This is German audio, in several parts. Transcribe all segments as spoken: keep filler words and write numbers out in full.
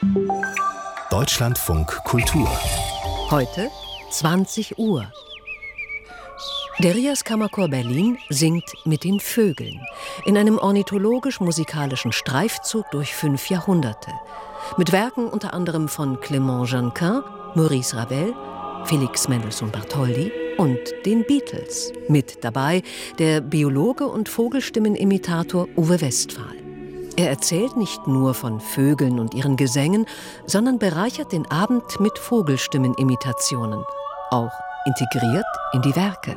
Deutschlandfunk Kultur. Heute zwanzig Uhr. Der Rias Kammerchor Berlin singt mit den Vögeln in einem ornithologisch-musikalischen Streifzug durch fünf Jahrhunderte. Mit Werken unter anderem von Clément Jeanquin, Maurice Ravel, Felix Mendelssohn Bartholdy und den Beatles. Mit dabei der Biologe und Vogelstimmenimitator Uwe Westphal. Er erzählt nicht nur von Vögeln und ihren Gesängen, sondern bereichert den Abend mit Vogelstimmenimitationen, auch integriert in die Werke.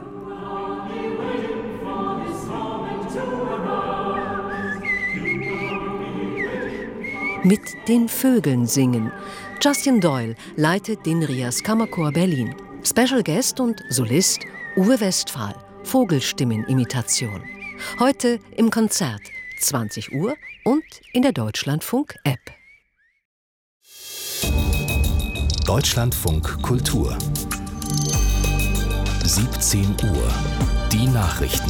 Mit den Vögeln singen. Justin Doyle leitet den Rias Kammerchor Berlin. Special Guest und Solist Uwe Westphal, Vogelstimmenimitation. Heute im Konzert, zwanzig Uhr und in der Deutschlandfunk-App. Deutschlandfunk Kultur. siebzehn Uhr. Die Nachrichten.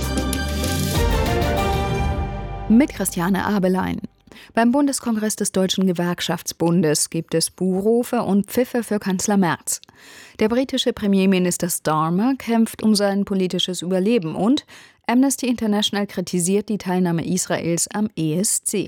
Mit Christiane Abelein. Beim Bundeskongress des Deutschen Gewerkschaftsbundes gibt es Buhrufe und Pfiffe für Kanzler Merz. Der britische Premierminister Starmer kämpft um sein politisches Überleben und Amnesty International kritisiert die Teilnahme Israels am E S C.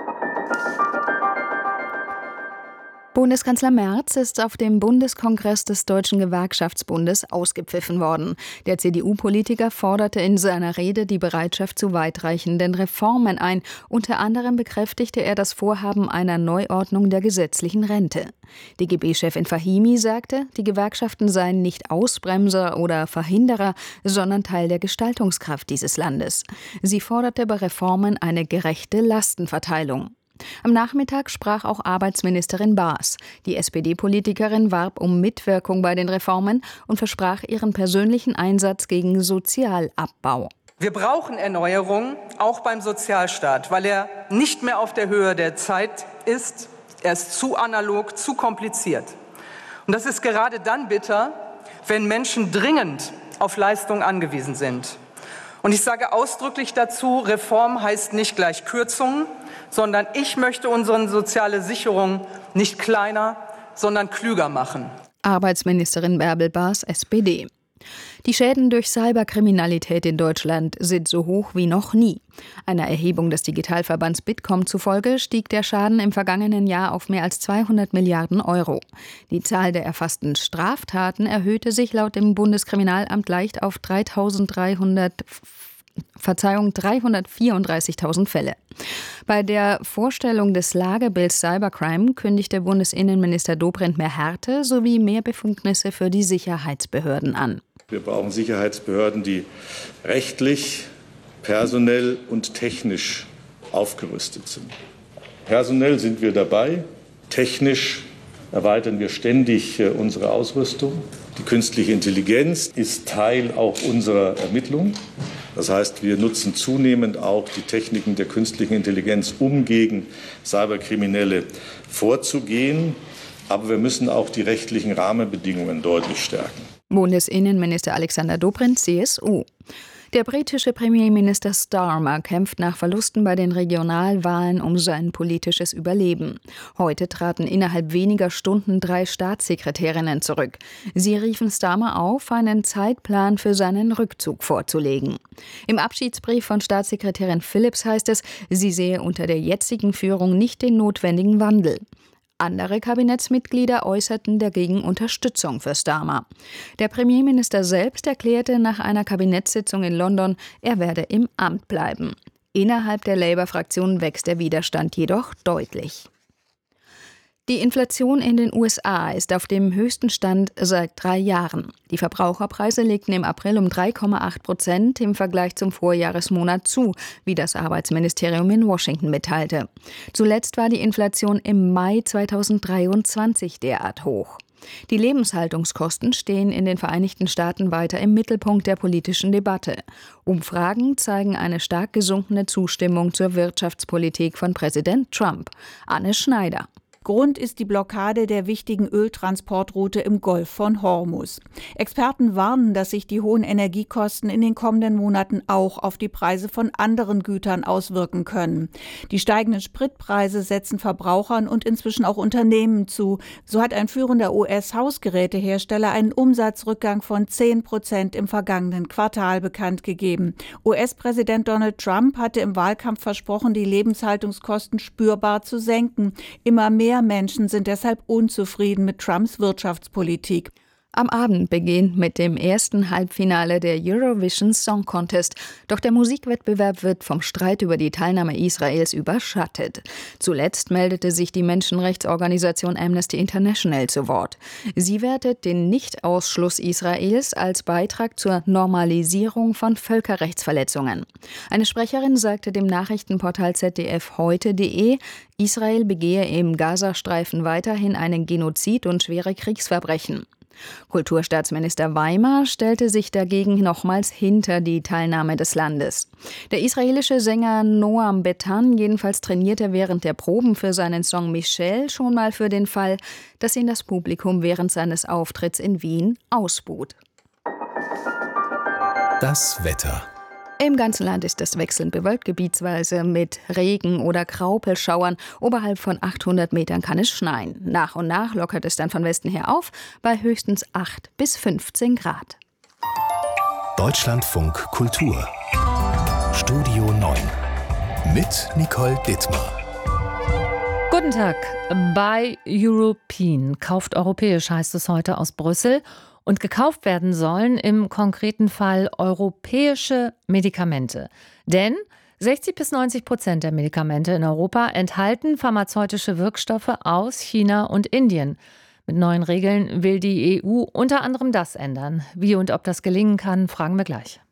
Bundeskanzler Merz ist auf dem Bundeskongress des Deutschen Gewerkschaftsbundes ausgepfiffen worden. Der C D U-Politiker forderte in seiner Rede die Bereitschaft zu weitreichenden Reformen ein. Unter anderem bekräftigte er das Vorhaben einer Neuordnung der gesetzlichen Rente. D G B-Chefin Fahimi sagte, die Gewerkschaften seien nicht Ausbremser oder Verhinderer, sondern Teil der Gestaltungskraft dieses Landes. Sie forderte bei Reformen eine gerechte Lastenverteilung. Am Nachmittag sprach auch Arbeitsministerin Baas. Die S P D-Politikerin warb um Mitwirkung bei den Reformen und versprach ihren persönlichen Einsatz gegen Sozialabbau. Wir brauchen Erneuerung, auch beim Sozialstaat, weil er nicht mehr auf der Höhe der Zeit ist. Er ist zu analog, zu kompliziert. Und das ist gerade dann bitter, wenn Menschen dringend auf Leistung angewiesen sind. Und ich sage ausdrücklich dazu, Reform heißt nicht gleich Kürzungen, sondern ich möchte unsere soziale Sicherung nicht kleiner, sondern klüger machen. Arbeitsministerin Bärbel Baas, S P D. Die Schäden durch Cyberkriminalität in Deutschland sind so hoch wie noch nie. Einer Erhebung des Digitalverbands Bitkom zufolge stieg der Schaden im vergangenen Jahr auf mehr als zweihundert Milliarden Euro. Die Zahl der erfassten Straftaten erhöhte sich laut dem Bundeskriminalamt leicht auf dreitausenddreihundert Verzeihung, dreihundertvierunddreißigtausend Fälle. Bei der Vorstellung des Lagebilds Cybercrime kündigte Bundesinnenminister Dobrindt mehr Härte sowie mehr Befugnisse für die Sicherheitsbehörden an. Wir brauchen Sicherheitsbehörden, die rechtlich, personell und technisch aufgerüstet sind. Personell sind wir dabei, technisch erweitern wir ständig unsere Ausrüstung. Die künstliche Intelligenz ist Teil auch unserer Ermittlungen. Das heißt, wir nutzen zunehmend auch die Techniken der künstlichen Intelligenz, um gegen Cyberkriminelle vorzugehen. Aber wir müssen auch die rechtlichen Rahmenbedingungen deutlich stärken. Bundesinnenminister Alexander Dobrindt, C S U. Der britische Premierminister Starmer kämpft nach Verlusten bei den Regionalwahlen um sein politisches Überleben. Heute traten innerhalb weniger Stunden drei Staatssekretärinnen zurück. Sie riefen Starmer auf, einen Zeitplan für seinen Rückzug vorzulegen. Im Abschiedsbrief von Staatssekretärin Phillips heißt es, sie sehe unter der jetzigen Führung nicht den notwendigen Wandel. Andere Kabinettsmitglieder äußerten dagegen Unterstützung für Starmer. Der Premierminister selbst erklärte nach einer Kabinettssitzung in London, er werde im Amt bleiben. Innerhalb der Labour-Fraktion wächst der Widerstand jedoch deutlich. Die Inflation in den U S A ist auf dem höchsten Stand seit drei Jahren. Die Verbraucherpreise legten im April um drei Komma acht Prozent im Vergleich zum Vorjahresmonat zu, wie das Arbeitsministerium in Washington mitteilte. Zuletzt war die Inflation im Mai zweitausenddreiundzwanzig derart hoch. Die Lebenshaltungskosten stehen in den Vereinigten Staaten weiter im Mittelpunkt der politischen Debatte. Umfragen zeigen eine stark gesunkene Zustimmung zur Wirtschaftspolitik von Präsident Trump. Anne Schneider. Grund ist die Blockade der wichtigen Öltransportroute im Golf von Hormuz. Experten warnen, dass sich die hohen Energiekosten in den kommenden Monaten auch auf die Preise von anderen Gütern auswirken können. Die steigenden Spritpreise setzen Verbrauchern und inzwischen auch Unternehmen zu. So hat ein führender U S-Hausgerätehersteller einen Umsatzrückgang von zehn Prozent im vergangenen Quartal bekannt gegeben. U S-Präsident Donald Trump hatte im Wahlkampf versprochen, die Lebenshaltungskosten spürbar zu senken. Immer mehr Menschen sind deshalb unzufrieden mit Trumps Wirtschaftspolitik. Am Abend beginnt mit dem ersten Halbfinale der Eurovision Song Contest. Doch der Musikwettbewerb wird vom Streit über die Teilnahme Israels überschattet. Zuletzt meldete sich die Menschenrechtsorganisation Amnesty International zu Wort. Sie wertet den Nichtausschluss Israels als Beitrag zur Normalisierung von Völkerrechtsverletzungen. Eine Sprecherin sagte dem Nachrichtenportal Z D F heute punkt de, Israel begehe im Gazastreifen weiterhin einen Genozid und schwere Kriegsverbrechen. Kulturstaatsminister Weimar stellte sich dagegen nochmals hinter die Teilnahme des Landes. Der israelische Sänger Noam Betan jedenfalls trainierte während der Proben für seinen Song Michelle schon mal für den Fall, dass ihn das Publikum während seines Auftritts in Wien ausbuht. Das Wetter. Im ganzen Land ist es wechselnd bewölkt, gebietsweise mit Regen- oder Graupelschauern. Oberhalb von achthundert Metern kann es schneien. Nach und nach lockert es dann von Westen her auf, bei höchstens acht bis fünfzehn Grad. Deutschlandfunk Kultur. Studio neun. Mit Nicole Dittmar. Guten Tag. Buy European. Kauft europäisch heißt es heute aus Brüssel. Und gekauft werden sollen im konkreten Fall europäische Medikamente. Denn sechzig bis neunzig Prozent der Medikamente in Europa enthalten pharmazeutische Wirkstoffe aus China und Indien. Mit neuen Regeln will die E U unter anderem das ändern. Wie und ob das gelingen kann, fragen wir gleich.